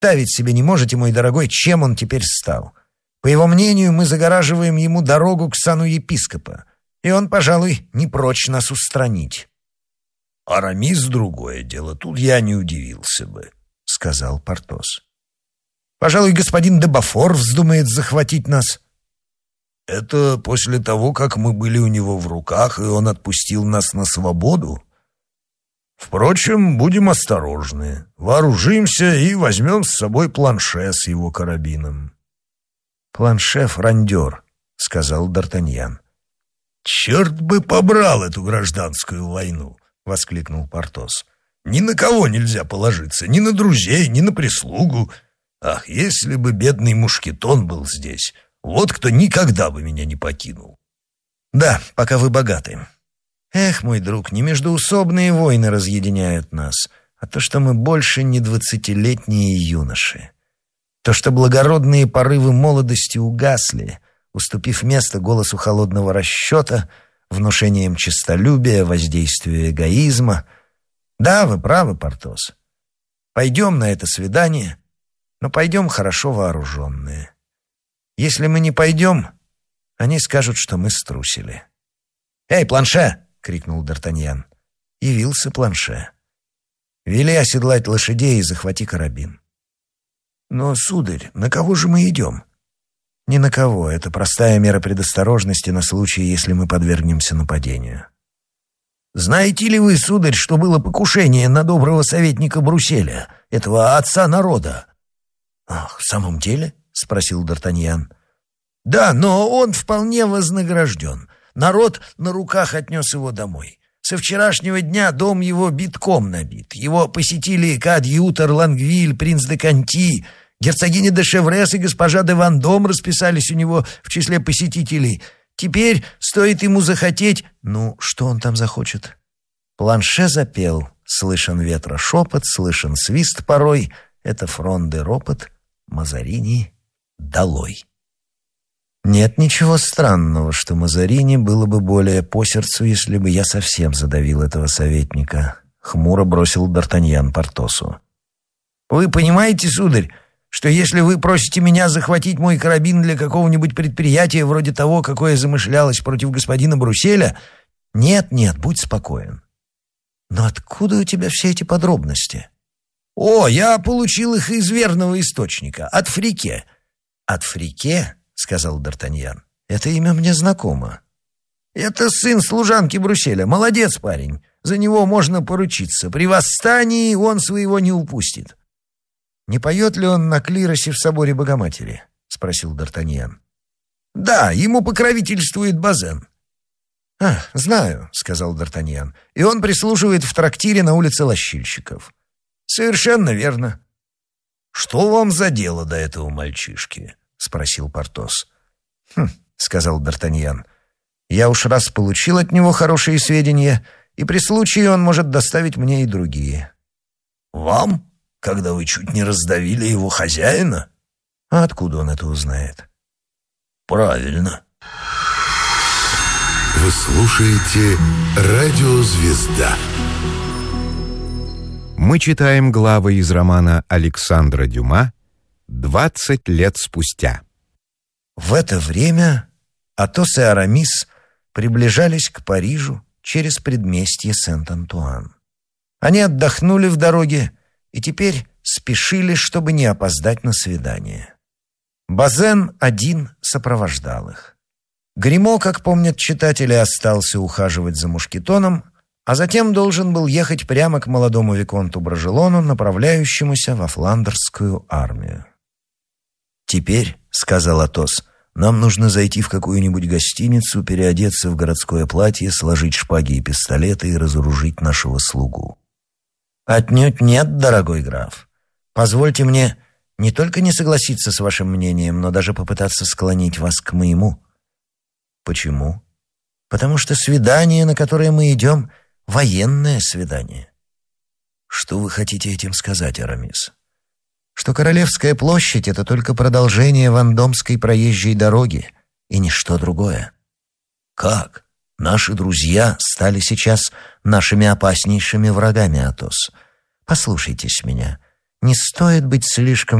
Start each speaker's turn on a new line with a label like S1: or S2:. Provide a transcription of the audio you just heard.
S1: Представить себе не можете, мой дорогой, чем он теперь стал. По его мнению, мы загораживаем ему дорогу к сану епископа, и он, пожалуй, не прочь нас устранить».
S2: «Арамис — другое дело, тут я не удивился бы», — сказал Портос.
S1: «Пожалуй, господин де Бафор вздумает захватить нас».
S2: «Это после того, как мы были у него в руках, и он отпустил нас на свободу? Впрочем, будем осторожны, вооружимся и возьмем с собой Планше с его карабином».
S1: «Планше — фрондер», — сказал Д'Артаньян.
S2: «Черт бы побрал эту гражданскую войну!» — воскликнул Портос. «Ни на кого нельзя положиться, ни на друзей, ни на прислугу. Ах, если бы бедный Мушкетон был здесь, вот кто никогда бы меня не покинул».
S1: «Да, пока вы богаты. Эх, мой друг, не междоусобные войны разъединяют нас, а то, что мы больше не 20-летние юноши. То, что благородные порывы молодости угасли, уступив место голосу холодного расчета, внушением честолюбия, воздействию эгоизма. Да, вы правы, Портос. Пойдем на это свидание, но пойдем хорошо вооруженные. Если мы не пойдем, они скажут, что мы струсили». «Эй, Планше!» — крикнул Д'Артаньян. Явился Планше. «Вели оседлать лошадей и захвати карабин».
S2: «Но, сударь, на кого же мы идем?»
S1: «Ни на кого. Это простая мера предосторожности на случай, если мы подвергнемся нападению».
S2: «Знаете ли вы, сударь, что было покушение на доброго советника Брусселя, этого отца народа?»
S1: «Ах, в самом деле?» — спросил Д'Артаньян.
S2: «Да, но он вполне вознагражден. Народ на руках отнес его домой. Со вчерашнего дня дом его битком набит. Его посетили коадьютор Лангвиль, принц де Конти, герцогиня де Шеврес и госпожа де Вандом расписались у него в числе посетителей. Теперь стоит ему захотеть...»
S1: «Ну, что он там захочет?» Планше запел. Слышен ветра шепот, слышен свист порой. Это фронды ропот, Мазарини долой. Нет ничего странного, что Мазарини было бы более по сердцу, если бы я совсем задавил этого советника. Хмуро бросил Д'Артаньян Портосу.
S2: «Вы понимаете, сударь, что если вы просите меня захватить мой карабин для какого-нибудь предприятия вроде того, какое замышлялось против господина Брусселя...»
S1: «Нет, будь спокоен. Но откуда у тебя все эти подробности?»
S2: «О, я получил их из верного источника, от Фрике».
S1: «От Фрике?» — сказал Д'Артаньян. «Это имя мне знакомо».
S2: «Это сын служанки Брусселя. Молодец парень. За него можно поручиться. При восстании он своего не упустит».
S1: «Не поет ли он на клиросе в соборе Богоматери?» — спросил Д'Артаньян.
S2: «Да, ему покровительствует Базен».
S1: Знаю», — сказал Д'Артаньян. «И он прислуживает в трактире на улице Лощильщиков».
S2: «Совершенно верно». «Что вам за дело до этого мальчишки?» — спросил Портос.
S1: Сказал Д'Артаньян. «Я уж раз получил от него хорошие сведения, и при случае он может доставить мне и другие».
S2: «Вам? Когда вы чуть не раздавили его хозяина?»
S1: «А откуда он это узнает?»
S2: «Правильно».
S3: Вы слушаете «Радио Звезда». Мы читаем главы из романа Александра Дюма «20 лет спустя».
S1: В это время Атос и Арамис приближались к Парижу через предместье Сент-Антуан. Они отдохнули в дороге и теперь спешили, чтобы не опоздать на свидание. Базен один сопровождал их. Гримо, как помнят читатели, остался ухаживать за Мушкетоном, а затем должен был ехать прямо к молодому виконту Брожелону, направляющемуся во фландерскую армию. «Теперь, — сказал Атос, — нам нужно зайти в какую-нибудь гостиницу, переодеться в городское платье, сложить шпаги и пистолеты и разоружить нашего слугу». «Отнюдь нет, дорогой граф. Позвольте мне не только не согласиться с вашим мнением, но даже попытаться склонить вас к моему». «Почему?» «Потому что свидание, на которое мы идем, военное свидание». «Что вы хотите этим сказать, Арамис?» «Что Королевская площадь — это только продолжение Вандомской проезжей дороги и ничто другое». «Как? Наши друзья стали сейчас нашими опаснейшими врагами, Атос. Послушайтесь меня. Не стоит быть слишком